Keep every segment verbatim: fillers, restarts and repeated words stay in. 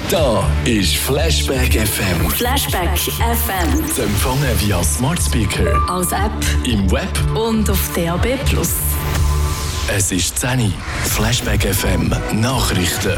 Da ist Flashback F M. Flashback F M. Zu empfangen via Smart Speaker, als App, im Web und auf D A B plus. Es ist zehn Uhr. Flashback F M Nachrichten.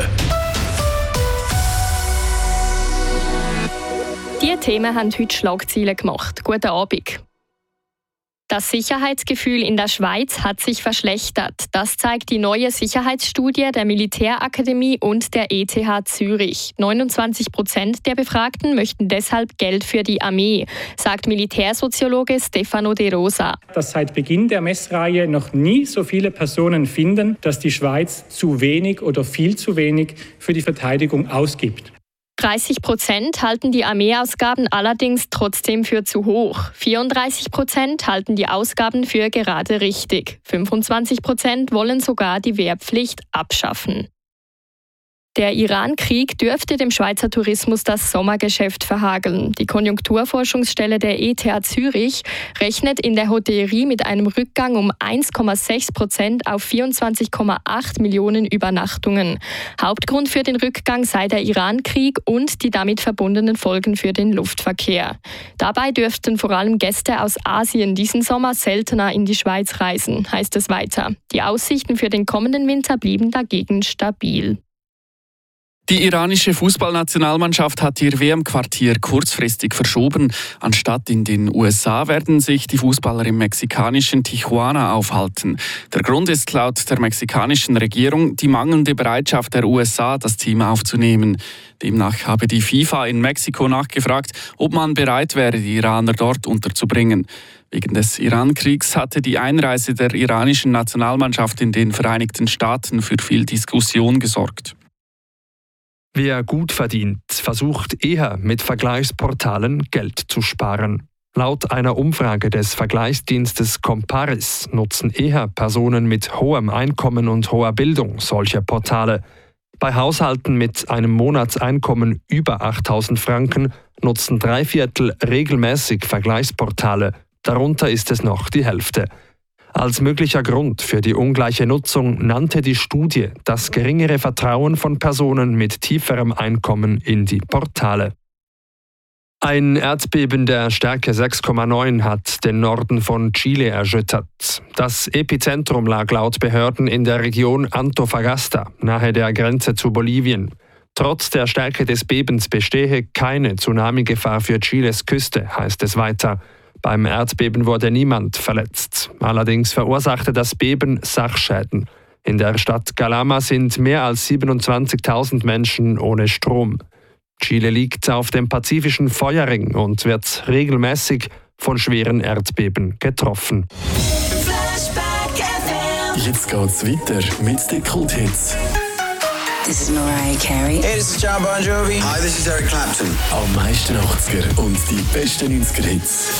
Diese Themen haben heute Schlagzeilen gemacht. Guten Abend. Das Sicherheitsgefühl in der Schweiz hat sich verschlechtert. Das zeigt die neue Sicherheitsstudie der Militärakademie und der E T H Zürich. neunundzwanzig Prozent der Befragten möchten deshalb Geld für die Armee, sagt Militärsoziologe Stefano De Rosa. Dass seit Beginn der Messreihe noch nie so viele Personen finden, dass die Schweiz zu wenig oder viel zu wenig für die Verteidigung ausgibt. dreißig Prozent halten die Armeeausgaben allerdings trotzdem für zu hoch. vierunddreißig Prozent halten die Ausgaben für gerade richtig. fünfundzwanzig Prozent wollen sogar die Wehrpflicht abschaffen. Der Iran-Krieg dürfte dem Schweizer Tourismus das Sommergeschäft verhageln. Die Konjunkturforschungsstelle der E T H Zürich rechnet in der Hotellerie mit einem Rückgang um eins Komma sechs Prozent auf vierundzwanzig Komma acht Millionen Übernachtungen. Hauptgrund für den Rückgang sei der Iran-Krieg und die damit verbundenen Folgen für den Luftverkehr. Dabei dürften vor allem Gäste aus Asien diesen Sommer seltener in die Schweiz reisen, heißt es weiter. Die Aussichten für den kommenden Winter blieben dagegen stabil. Die iranische Fußballnationalmannschaft hat ihr W M-Quartier kurzfristig verschoben. Anstatt in den U S A werden sich die Fußballer im mexikanischen Tijuana aufhalten. Der Grund ist laut der mexikanischen Regierung die mangelnde Bereitschaft der U S A, das Team aufzunehmen. Demnach habe die FIFA in Mexiko nachgefragt, ob man bereit wäre, die Iraner dort unterzubringen. Wegen des Iran-Kriegs hatte die Einreise der iranischen Nationalmannschaft in den Vereinigten Staaten für viel Diskussion gesorgt. Wer gut verdient, versucht eher mit Vergleichsportalen Geld zu sparen. Laut einer Umfrage des Vergleichsdienstes Comparis nutzen eher Personen mit hohem Einkommen und hoher Bildung solche Portale. Bei Haushalten mit einem Monatseinkommen über achttausend Franken nutzen drei Viertel regelmäßig Vergleichsportale. Darunter ist es noch die Hälfte. Als möglicher Grund für die ungleiche Nutzung nannte die Studie das geringere Vertrauen von Personen mit tieferem Einkommen in die Portale. Ein Erdbeben der Stärke sechs Komma neun hat den Norden von Chile erschüttert. Das Epizentrum lag laut Behörden in der Region Antofagasta, nahe der Grenze zu Bolivien. Trotz der Stärke des Bebens bestehe keine Tsunami-Gefahr für Chiles Küste, heißt es weiter. Beim Erdbeben wurde niemand verletzt. Allerdings verursachte das Beben Sachschäden. In der Stadt Calama sind mehr als siebenundzwanzigtausend Menschen ohne Strom. Chile liegt auf dem pazifischen Feuerring und wird regelmäßig von schweren Erdbeben getroffen. Jetzt geht's weiter mit den Kulthits. This is Mariah Carey. Hey, this is John Bon Jovi. Hi, this is Eric Clapton. Am meisten achtziger und die besten neunziger Hits.